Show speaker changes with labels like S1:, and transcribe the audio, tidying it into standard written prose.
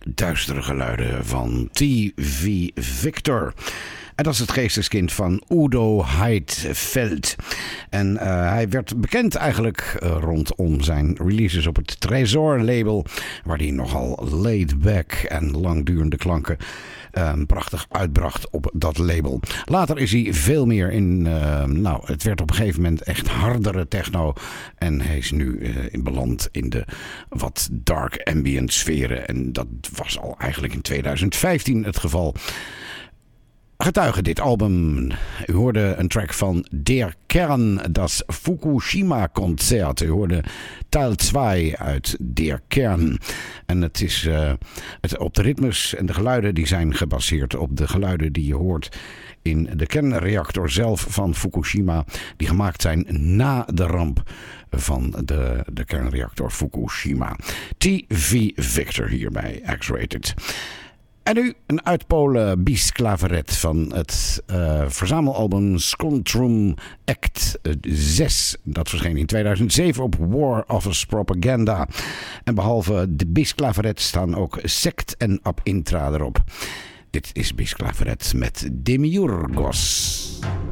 S1: duistere geluiden van TV Victor. En dat is het geesteskind van Udo Heidfeld. En hij werd bekend eigenlijk rondom zijn releases op het Tresor-label, waar hij nogal laid-back en langdurende klanken prachtig uitbracht op dat label. Later is hij veel meer in, het werd op een gegeven moment echt hardere techno. En hij is nu beland in de wat dark ambient sferen. En dat was al eigenlijk in 2015 het geval. Getuige dit album. U hoorde een track van Der Kern, das Fukushima-concert. U hoorde Teil 2 uit Der Kern. En het is op de ritmes en de geluiden die zijn gebaseerd op de geluiden die je hoort in de kernreactor zelf van Fukushima, die gemaakt zijn na de ramp van de kernreactor Fukushima. TV Victor hier bij X-Rated. En nu een uitpolen biesklaveret van het verzamelalbum Skontrum Act 6. Dat verscheen in 2007 op War Office Propaganda. En behalve de biesklaveret staan ook Sect en Ab Intra erop. Dit is biesklaveret met Demiurgos.